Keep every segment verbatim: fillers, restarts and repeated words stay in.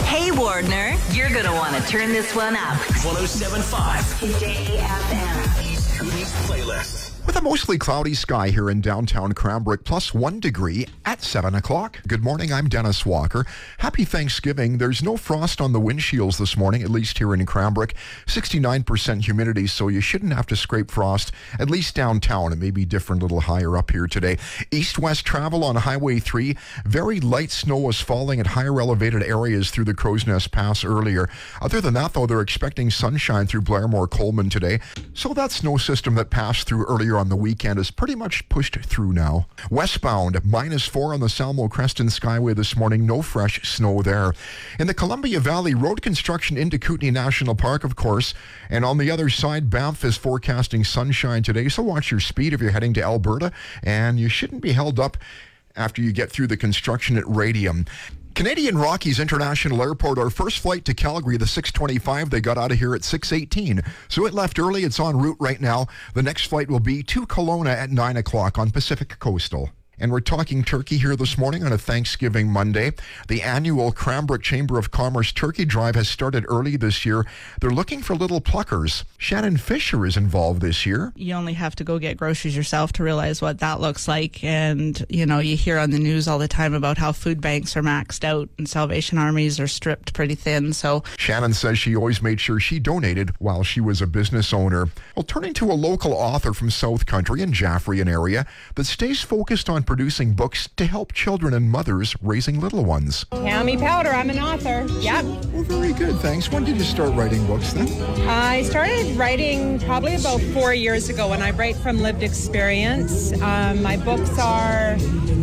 Hey, Wardner, you're going to want to turn this one up. one oh seven point five Today F M. East Cooney's Playlist. With a mostly cloudy sky here in downtown Cranbrook, plus one degree at seven o'clock. Good morning, I'm Dennis Walker. Happy Thanksgiving. There's no frost on the windshields this morning, at least here in Cranbrook. sixty-nine percent humidity, so you shouldn't have to scrape frost, at least downtown. It may be different a little higher up here today. East-west travel on Highway three. Very light snow was falling at higher elevated areas through the Crow's Nest Pass earlier. Other than that, though, they're expecting sunshine through Blairmore-Coleman today. So that snow system that passed through earlier on the weekend is pretty much pushed through now. Westbound, minus four on the Salmo-Creston Skyway this morning. No fresh snow there. In the Columbia Valley, road construction into Kootenay National Park, of course. And on the other side, Banff is forecasting sunshine today. So watch your speed if you're heading to Alberta. And you shouldn't be held up after you get through the construction at Radium. Canadian Rockies International Airport, our first flight to Calgary, the six twenty-five, they got out of here at six eighteen. So it left early. It's en route right now. The next flight will be to Kelowna at nine o'clock on Pacific Coastal. And we're talking turkey here this morning on a Thanksgiving Monday. The annual Cranbrook Chamber of Commerce Turkey Drive has started early this year. They're looking for little pluckers. Shannon Fisher is involved this year. You only have to go get groceries yourself to realize what that looks like. And, you know, you hear on the news all the time about how food banks are maxed out and Salvation Armies are stripped pretty thin. So Shannon says she always made sure she donated while she was a business owner. Well, turning to a local author from South Country in Jaffrey, an area that stays focused on producing books to help children and mothers raising little ones. Tammy Powder, I'm an author. Yep. Well, very good, thanks. When did you start writing books then? I started writing probably about four years ago, and I write from lived experience. Um, my books are,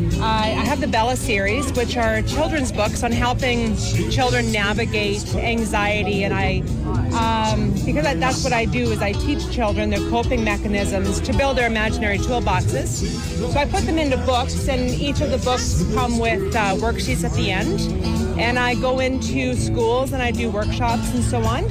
I I have the Bella series, which are children's books on helping children navigate anxiety, and I, um, because I, that's what I do, is I teach children their coping mechanisms to build their imaginary toolboxes. So I put them into books, and each of the books come with uh, worksheets at the end. And I go into schools and I do workshops and so on.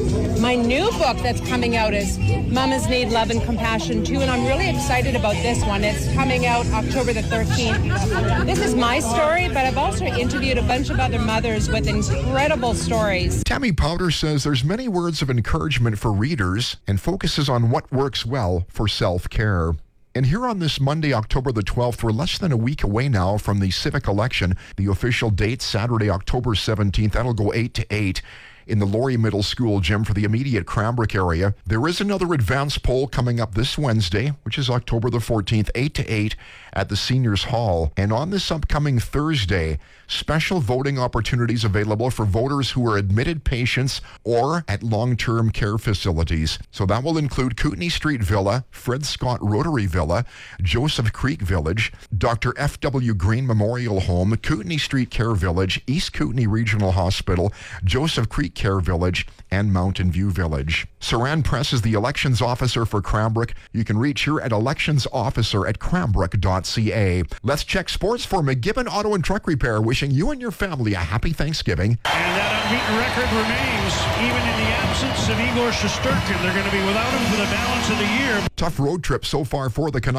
My new book that's coming out is Mamas Need Love and Compassion Too, and I'm really excited about this one. It's coming out October the thirteenth. This is my story, but I've also interviewed a bunch of other mothers with incredible stories. Tammy Powder says there's many words of encouragement for readers and focuses on what works well for self-care. And here on this Monday, October the twelfth, we're less than a week away now from the civic election. The official date, Saturday, October seventeenth. That'll go eight to eight in the Laurie Middle School gym for the immediate Cranbrook area. There is another advance poll coming up this Wednesday, which is October the fourteenth, eight to eight at the Seniors Hall. And on this upcoming Thursday, special voting opportunities available for voters who are admitted patients or at long-term care facilities. So that will include Kootenay Street Villa, Fred Scott Rotary Villa, Joseph Creek Village, Doctor F W Green Memorial Home, Kootenay Street Care Village, East Kootenay Regional Hospital, Joseph Creek Care Village, and Mountain View Village. Saran Press is the elections officer for Cranbrook. You can reach her at electionsofficer at cranbrook dot c a. Let's check sports for McGibbon Auto and Truck Repair, wishing you and your family a happy Thanksgiving. And that unbeaten record remains, even in the absence of Igor Shesterkin. They're going to be without him for the balance of the year. Tough road trip so far for the Canucks.